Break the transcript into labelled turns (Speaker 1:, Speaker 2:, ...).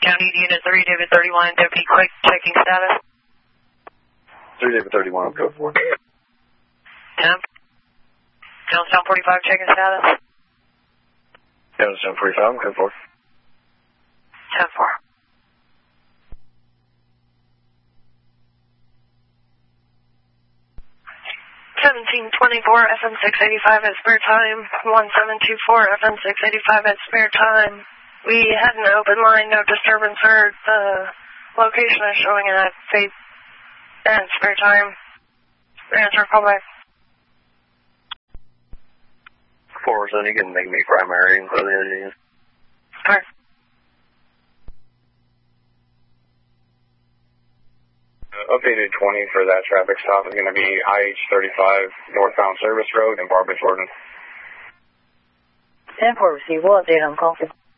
Speaker 1: County Unit 3, David 31, Deputy Quick, checking status.
Speaker 2: 3 David 31, I'm code 4.
Speaker 1: Temp. Jonestown 45, checking status.
Speaker 2: Jonestown 45, I'm code 4.
Speaker 1: 10-4. 1724 FM 685 at spare time. 1724 FM 685 at spare time. We had an open line, no disturbance heard. The location is showing at Faith and spare time. Answer, call back.
Speaker 2: 4%, you can make me primary and close the engine.
Speaker 1: Alright.
Speaker 2: Updated 20 for that traffic stop is going to be IH-35 northbound service road in Barber, Jordan.
Speaker 1: 10-4, receive. We'll update on call.